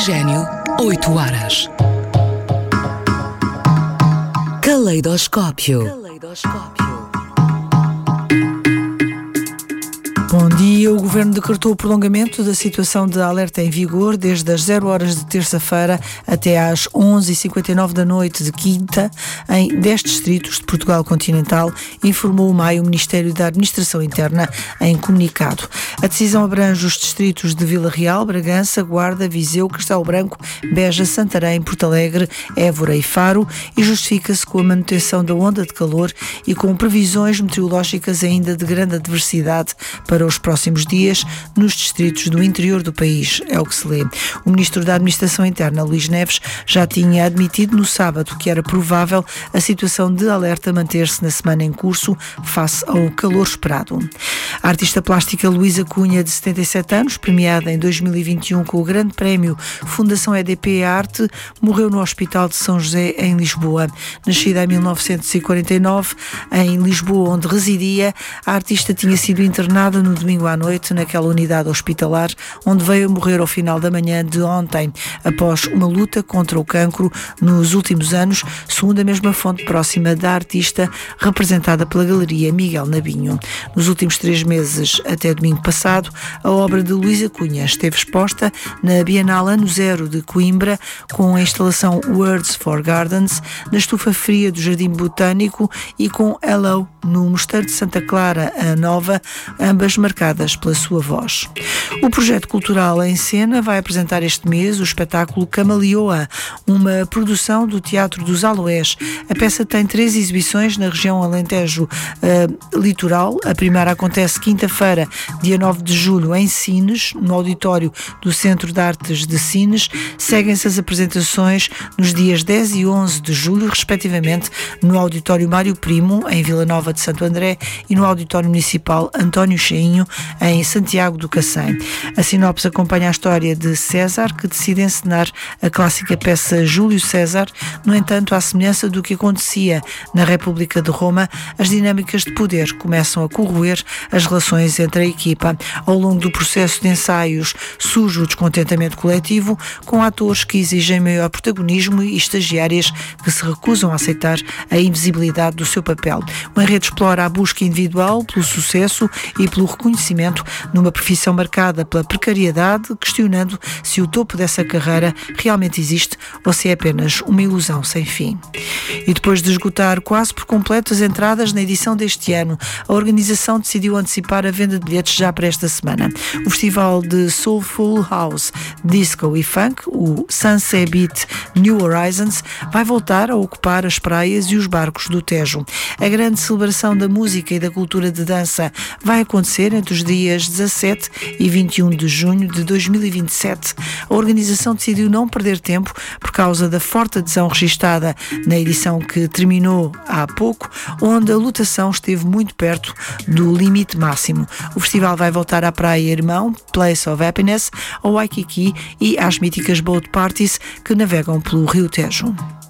Oxigênio, 8 horas. Caleidoscópio. Bom dia. O Governo decretou o prolongamento da situação de alerta em vigor desde as 0 horas de terça-feira até às 11h59 da noite de quinta em 10 distritos de Portugal continental, informou o MAI o Ministério da Administração Interna em comunicado. A decisão abrange os distritos de Vila Real, Bragança, Guarda, Viseu, Castelo Branco, Beja, Santarém, Porto Alegre, Évora e Faro e justifica-se com a manutenção da onda de calor e com previsões meteorológicas ainda de grande adversidade para os próximos dias nos distritos do interior do país, é o que se lê. O Ministro da Administração Interna, Luís Neves, já tinha admitido no sábado que era provável a situação de alerta manter-se na semana em curso face ao calor esperado. A artista plástica Luísa Cunha, de 77 anos, premiada em 2021 com o Grande Prémio Fundação EDP Arte, morreu no Hospital de São José, em Lisboa. Nascida em 1949, em Lisboa, onde residia, a artista tinha sido internada no domingo à noite naquela unidade hospitalar, onde veio a morrer ao final da manhã de ontem, após uma luta contra o cancro nos últimos anos, segundo a mesma fonte próxima da artista, representada pela Galeria Miguel Nabinho. Nos últimos 3 meses, até domingo passado, a obra de Luísa Cunha esteve exposta na Bienal Ano Zero de Coimbra, com a instalação Words for Gardens, na Estufa Fria do Jardim Botânico e com Hello no Mosteiro de Santa Clara a Nova, ambas marcadas pela sua voz. O projeto cultural Em Cena vai apresentar este mês o espetáculo Camaleoa, uma produção do Teatro dos Aloés. A peça tem 3 exibições na região Alentejo Litoral. A primeira acontece quinta-feira, dia 9 de julho, em Sines, no auditório do Centro de Artes de Sines. Seguem-se as apresentações nos dias 10 e 11 de julho, respectivamente, no auditório Mário Primo, em Vila Nova de Santo André, e no auditório municipal António Cheinho, em Santiago do Cacém. A sinopse acompanha a história de César, que decide encenar a clássica peça Júlio César. No entanto, à semelhança do que acontecia na República de Roma, as dinâmicas de poder começam a corroer as relações entre a equipa. Ao longo do processo de ensaios surge o descontentamento coletivo, com atores que exigem maior protagonismo e estagiárias que se recusam a aceitar a invisibilidade do seu papel. O enredo explora a busca individual pelo sucesso e pelo reconhecimento numa profissão marcada pela precariedade, questionando se o topo dessa carreira realmente existe ou se é apenas uma ilusão sem fim. E depois de esgotar quase por completo as entradas na edição deste ano, a organização decidiu antecipar a venda de bilhetes já para esta semana. O festival de Soulful House, Disco e Funk, o Sunset Beat New Horizons, vai voltar a ocupar as praias e os barcos do Tejo. A grande celebração da música e da cultura de dança vai acontecer entre os dias 17 e 21 de junho de 2027. A organização decidiu não perder tempo por causa da forte adesão registada na edição que terminou há pouco, onde a lotação esteve muito perto do limite máximo. O festival vai voltar à Praia Irmão, Place of Happiness, ao Waikiki e às míticas boat parties que navegam pelo Rio Tejo.